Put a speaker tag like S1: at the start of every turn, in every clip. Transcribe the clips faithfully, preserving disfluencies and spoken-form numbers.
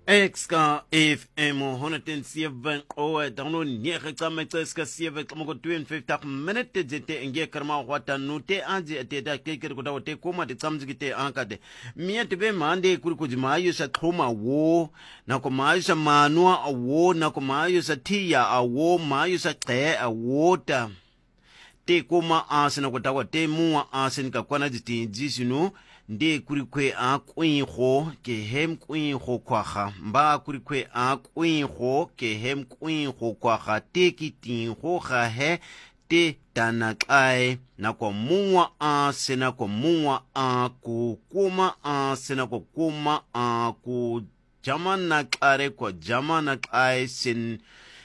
S1: Exka F M honderdzeven o download nege tsama tseska sieve tsama ko fifty minutes jete nge karma wata nute anje ateda kekere kudawo te koma te tsamzikite ankade miya tebe mande kuri kujimayo sa thoma wo na ko mayo sa manua wo na ko mayo sa tia wo mayo sa qe wota te koma asena kudawo te muwa asen ka kwana jitinji sinu nde kurikwe a kwingo ke hem kwingo kwaga mba kurikwe a kwingo ke hem kwingo kwaga te kitingo ga he te tanakai na kwa muwa a sena kwa muwa a ku kuma a sena kwa kuma a ku jamana kare kwa jamana kai sin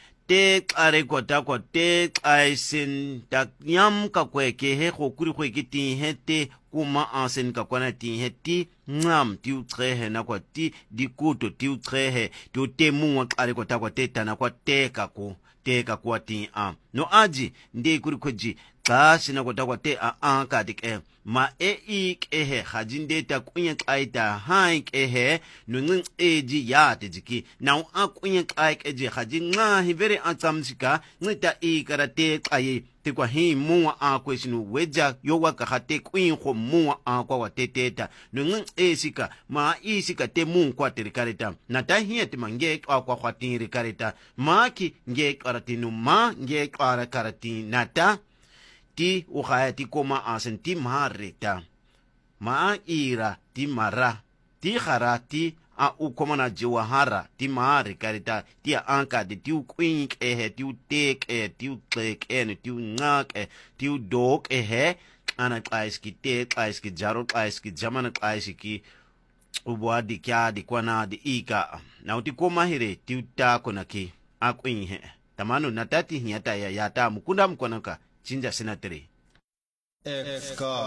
S1: te kare kwa ta kwa te kai sin ta nyam ka kwe ke he go kurikwe ke ti he te kuma ansen ka kwana ti he ti ngam ti utrehe na kwa ti dikuto ti utrehe ti utemu wa kare kwa ta kwa teta na kwa teka ku teka kwa ti a no aji ndi kuri koji kasi na kwa ta kwa te a anka dik e ma e ik e he hajinde ta kunya kaita haik e he no ngin eji ya te jiki na a kunya kaik eji haji nga hi veri atsamsika ngita i karate kaye te kwa hi muwa a kwesinu weja yowa ka hate kwingo muwa a kwa wateteta no ngin esika ma isika te mun kwa terikareta na ta hiye te mange kwa kwa kwa terikareta ma ki nge karatinu ma nge kara karati nata ti ukaya ti koma asen ti mareta ma ira ti mara ti harati a u koma na jawahara ti mare karita ti anka de ti kwink e he ti tek e ti klek e ti ngak e ti dok e he ana klaiski te klaiski jaro klaiski jamana klaiski ubwa di kya di kwana di ika na uti koma hire ti ta kona ki a kwin he tamano natati hiata ya yata mukunda mkonaka chinja senatere
S2: Exka